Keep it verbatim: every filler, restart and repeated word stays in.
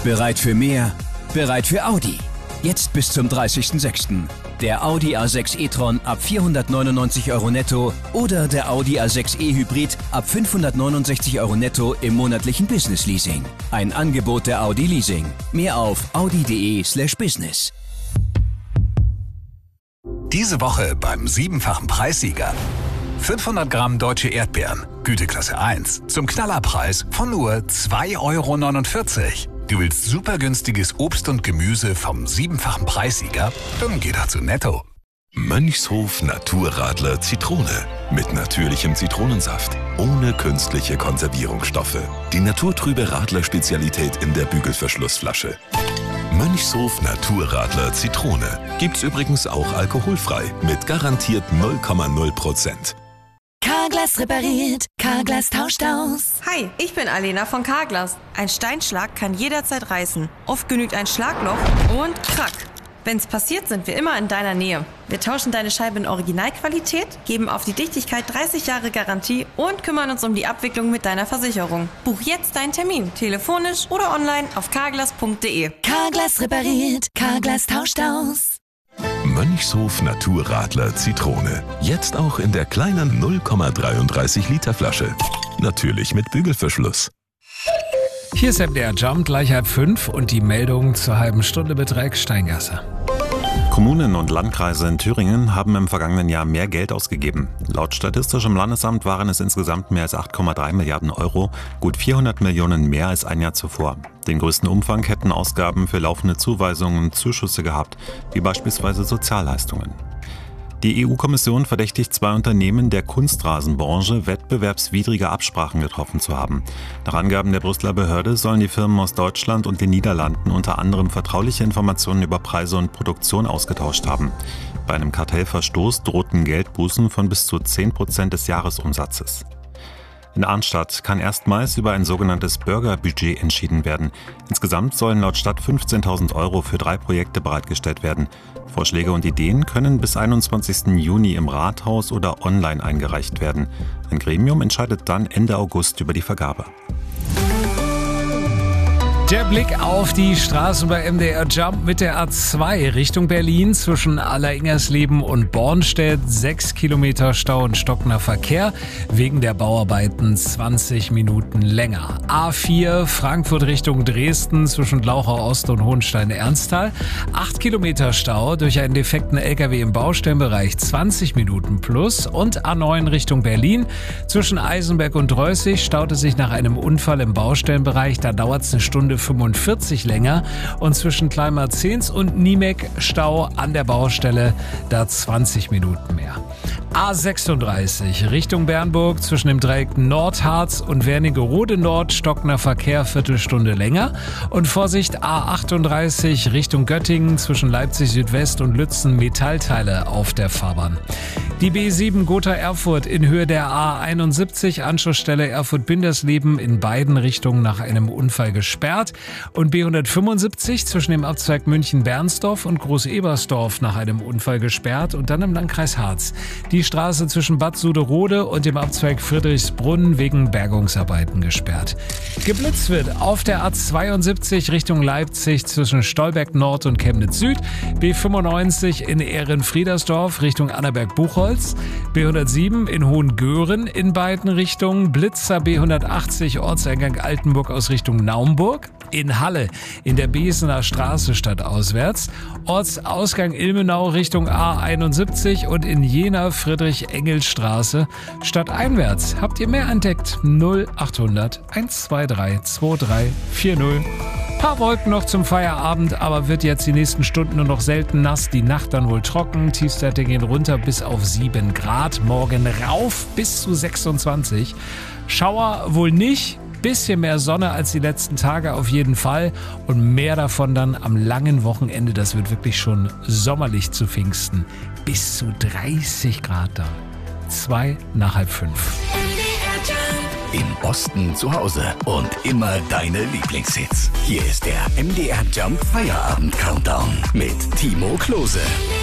Bereit für mehr? Bereit für Audi? Jetzt bis zum dreißigsten sechsten Der Audi A sechs e-tron ab vierhundertneunundneunzig Euro netto oder der Audi A sechs e Hybrid ab fünfhundertneunundsechzig Euro netto im monatlichen Business Leasing. Ein Angebot der Audi Leasing. Mehr auf audi.de slash business. Diese Woche beim siebenfachen Preissieger. fünfhundert Gramm deutsche Erdbeeren, Güteklasse eins, zum Knallerpreis von nur zwei Euro neunundvierzig. Du willst super günstiges Obst und Gemüse vom siebenfachen Preissieger? Dann geh doch zu Netto. Mönchshof Naturradler Zitrone. Mit natürlichem Zitronensaft. Ohne künstliche Konservierungsstoffe. Die naturtrübe Radler-Spezialität in der Bügelverschlussflasche. Mönchshof Naturradler Zitrone. Gibt's übrigens auch alkoholfrei. Mit garantiert null Komma null Prozent. Carglass repariert, Carglass tauscht aus. Hi, ich bin Alena von Carglass. Ein Steinschlag kann jederzeit reißen. Oft genügt ein Schlagloch und krack. Wenn's passiert, sind wir immer in deiner Nähe. Wir tauschen deine Scheibe in Originalqualität, geben auf die Dichtigkeit dreißig Jahre Garantie und kümmern uns um die Abwicklung mit deiner Versicherung. Buch jetzt deinen Termin, telefonisch oder online auf carglass punkt de. Carglass repariert, Carglass tauscht aus. Mönchshof Naturradler Zitrone. Jetzt auch in der kleinen null Komma dreiunddreißig Liter Flasche. Natürlich mit Bügelverschluss. Hier ist M D R Jump, gleich halb fünf und die Meldung zur halben Stunde mit Rex Steingasse. Kommunen und Landkreise in Thüringen haben im vergangenen Jahr mehr Geld ausgegeben. Laut Statistischem Landesamt waren es insgesamt mehr als acht Komma drei Milliarden Euro, gut vierhundert Millionen mehr als ein Jahr zuvor. Den größten Umfang hätten Ausgaben für laufende Zuweisungen und Zuschüsse gehabt, wie beispielsweise Sozialleistungen. Die E U-Kommission verdächtigt zwei Unternehmen der Kunstrasenbranche, wettbewerbswidrige Absprachen getroffen zu haben. Nach Angaben der Brüsseler Behörde sollen die Firmen aus Deutschland und den Niederlanden unter anderem vertrauliche Informationen über Preise und Produktion ausgetauscht haben. Bei einem Kartellverstoß drohten Geldbußen von bis zu zehn Prozent des Jahresumsatzes. In Arnstadt kann erstmals über ein sogenanntes Bürgerbudget entschieden werden. Insgesamt sollen laut Stadt fünfzehntausend Euro für drei Projekte bereitgestellt werden. Vorschläge und Ideen können bis einundzwanzigsten Juni im Rathaus oder online eingereicht werden. Ein Gremium entscheidet dann Ende August über die Vergabe. Der Blick auf die Straßen bei M D R Jump mit der A zwei Richtung Berlin zwischen Alleringersleben und Bornstedt. Sechs Kilometer Stau und stockender Verkehr. Wegen der Bauarbeiten zwanzig Minuten länger. A vier Frankfurt Richtung Dresden zwischen Glauchau Ost und Hohenstein-Ernsthal. Acht Kilometer Stau durch einen defekten L K W im Baustellenbereich. zwanzig Minuten plus. Und A neun Richtung Berlin zwischen Eisenberg und Dreußig staute sich nach einem Unfall im Baustellenbereich. Da dauert es eine Stunde fünfundvierzig länger und zwischen Kleinmarzens und Niemek Stau an der Baustelle, da zwanzig Minuten mehr. A sechsunddreißig Richtung Bernburg zwischen dem Dreieck Nordharz und Wernigerode Nord stockender Verkehr Viertelstunde länger und Vorsicht A achtunddreißig Richtung Göttingen zwischen Leipzig Südwest und Lützen Metallteile auf der Fahrbahn. Die B sieben Gotha-Erfurt in Höhe der A einundsiebzig Anschlussstelle Erfurt-Bindersleben in beiden Richtungen nach einem Unfall gesperrt und B hundertfünfundsiebzig zwischen dem Abzweig München-Bernsdorf und Groß-Ebersdorf nach einem Unfall gesperrt und dann im Landkreis Harz. Die Straße zwischen Bad Suderode und dem Abzweig Friedrichsbrunn wegen Bergungsarbeiten gesperrt. Geblitzt wird auf der A zweiundsiebzig Richtung Leipzig zwischen Stolberg Nord und Chemnitz Süd, B fünfundneunzig in Ehrenfriedersdorf Richtung Annaberg-Buchholz, B hundertsieben in Hohengören in beiden Richtungen, Blitzer B hundertachtzig Ortseingang Altenburg aus Richtung Naumburg, in Halle in der Besener Straße stadtauswärts, Ortsausgang Ilmenau Richtung A einundsiebzig und in Jena Friedrich-Engels-Straße stadteinwärts. Habt ihr mehr entdeckt? null achthundert hundertzweiundzwanzig drei vier null. Paar Wolken noch zum Feierabend, aber wird jetzt die nächsten Stunden nur noch selten nass. Die Nacht dann wohl trocken. Tiefstwerte gehen runter bis auf sieben Grad. Morgen rauf bis zu sechsundzwanzig. Schauer wohl nicht. Bisschen mehr Sonne als die letzten Tage auf jeden Fall und mehr davon dann am langen Wochenende. Das wird wirklich schon sommerlich zu Pfingsten. Bis zu dreißig Grad da. Zwei nach halb fünf. Im Osten zu Hause und immer deine Lieblingshits. Hier ist der M D R Jump Feierabend Countdown mit Timo Klose.